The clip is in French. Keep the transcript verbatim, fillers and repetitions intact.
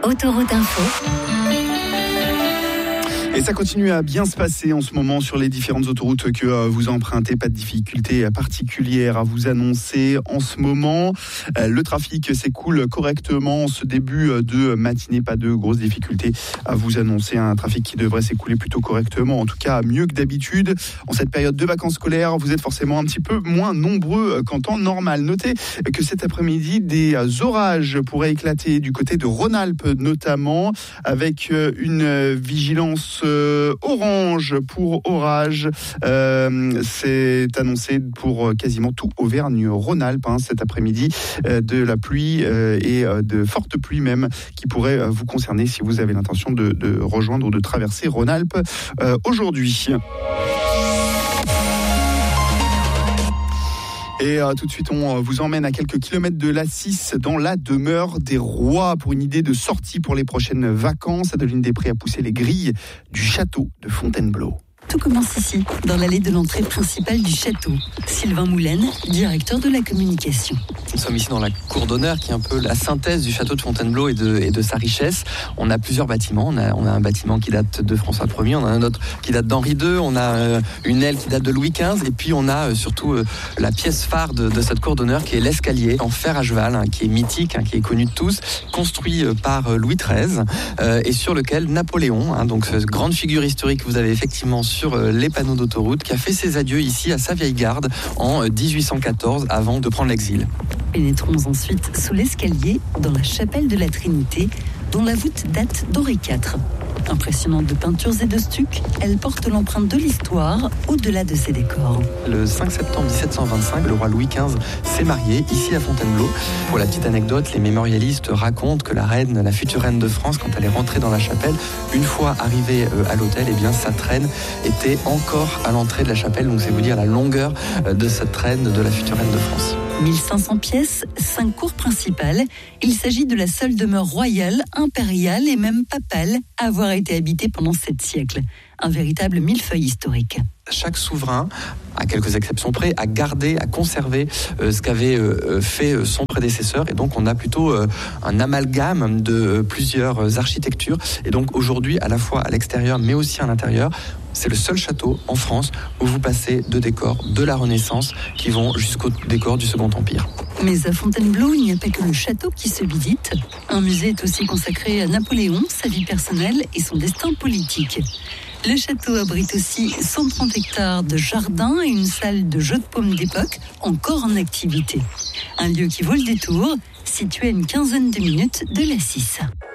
Autoroute Info. Et ça continue à bien se passer en ce moment sur les différentes autoroutes que vous empruntez. Pas de difficultés particulières à vous annoncer en ce moment. Le trafic s'écoule correctement en ce début de matinée. Pas de grosses difficultés à vous annoncer. Un trafic qui devrait s'écouler plutôt correctement, en tout cas mieux que d'habitude. En cette période de vacances scolaires, vous êtes forcément un petit peu moins nombreux qu'en temps normal. Notez que cet après-midi, des orages pourraient éclater du côté de Rhône-Alpes notamment, avec une vigilance orange pour orage. Euh, c'est annoncé pour quasiment tout Auvergne-Rhône-Alpes hein, cet après-midi. Euh, de la pluie euh, et euh, de fortes pluies même qui pourraient euh, vous concerner si vous avez l'intention de, de rejoindre ou de traverser Rhône-Alpes euh, aujourd'hui. Et euh, tout de suite, on vous emmène à quelques kilomètres de l'A six dans la demeure des Rois pour une idée de sortie pour les prochaines vacances. Adeline Després a poussé les grilles du château de Fontainebleau. Tout commence ici, dans l'allée de l'entrée principale du château. Sylvain Moulaine, directeur de la communication. Nous sommes ici dans la cour d'honneur qui est un peu la synthèse du château de Fontainebleau et de, et de sa richesse. On a plusieurs bâtiments. On a, on a un bâtiment qui date de François Ier, on a un autre qui date d'Henri deux, on a euh, une aile qui date de Louis quinze et puis on a euh, surtout euh, la pièce phare de, de cette cour d'honneur qui est l'escalier en fer à cheval, hein, qui est mythique, hein, qui est connu de tous, construit euh, par euh, Louis treize euh, et sur lequel Napoléon, hein, donc cette grande figure historique que vous avez effectivement sur euh, les panneaux d'autoroute, qui a fait ses adieux ici à sa vieille garde en euh, dix-huit cent quatorze avant de prendre l'exil. Pénétrons ensuite sous l'escalier dans la chapelle de la Trinité, dont la voûte date d'Henri quatre. Impressionnante de peintures et de stucs, elle porte l'empreinte de l'histoire au-delà de ses décors. Le cinq septembre dix-sept cent vingt-cinq, le roi Louis quinze s'est marié ici à Fontainebleau. Pour la petite anecdote, les mémorialistes racontent que la reine, la future reine de France, quand elle est rentrée dans la chapelle, une fois arrivée à l'hôtel, eh bien sa traîne était encore à l'entrée de la chapelle. Donc c'est vous dire la longueur de cette traîne de la future reine de France. mille cinq cents pièces, cinq cours principales. Il s'agit de la seule demeure royale, impériale et même papale à avoir été habitée pendant sept siècles. Un véritable millefeuille historique. Chaque souverain, à quelques exceptions près, a gardé, a conservé euh, ce qu'avait euh, fait son prédécesseur. Et donc, on a plutôt euh, un amalgame de euh, plusieurs architectures. Et donc, aujourd'hui, à la fois à l'extérieur, mais aussi à l'intérieur, c'est le seul château en France où vous passez de décors de la Renaissance qui vont jusqu'au décor du Second Empire. Mais à Fontainebleau, il n'y a pas que le château qui se visite. Un musée est aussi consacré à Napoléon, sa vie personnelle et son destin politique. Le château abrite aussi cent trente hectares de jardin et une salle de jeux de paume d'époque encore en activité. Un lieu qui vaut le détour, situé à une quinzaine de minutes de l'A six.